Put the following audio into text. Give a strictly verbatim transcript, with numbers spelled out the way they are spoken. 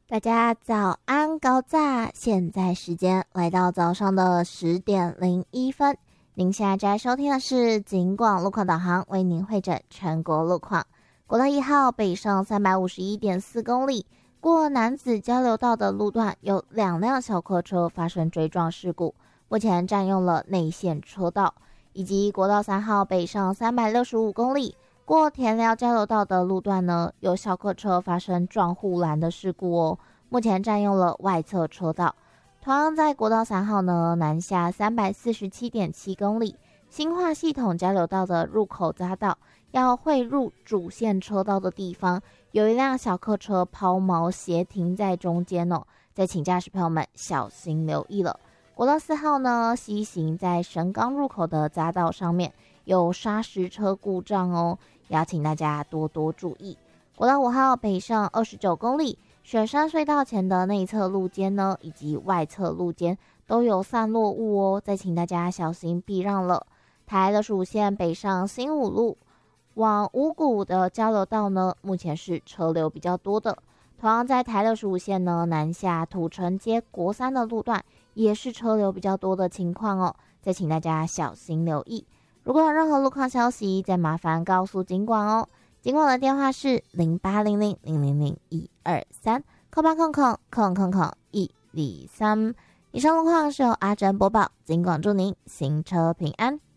大家早安高炸，现在时间来到早上的十点零一分。您现在正在收听的是警广路况导航，为您汇整全国路况。国道一号北上三百五十一点四公里，过楠梓交流道的路段有两辆小客车发生追撞事故，目前占用了内线车道。以及国道三号北上三百六十五公里，过田寮交流道的路段呢，有小客车发生撞护栏的事故哦，目前占用了外侧车道。同样在国道三号呢，南下三百四十七点七公里，新化系统交流道的入口匝道要汇入主线车道的地方，有一辆小客车抛锚斜停在中间哦，再请驾驶朋友们小心留意了。国道四号呢，西行在神冈入口的匝道上面有砂石车故障哦，也要请大家多多注意。国道五号北上二十九公里，雪山隧道前的内侧路肩呢，以及外侧路肩都有散落物哦，再请大家小心避让了。台六十五线北上新五路往五股的交流道呢，目前是车流比较多的。同样在台六十五线呢，南下土城街国三的路段也是车流比较多的情况哦，再请大家小心留意。如果有任何路况消息，再麻烦告诉警管哦。警管的电话是零八零零零零零一二三空八空空空空空一二三。以上路况是由阿珍播报，警管祝您行车平安。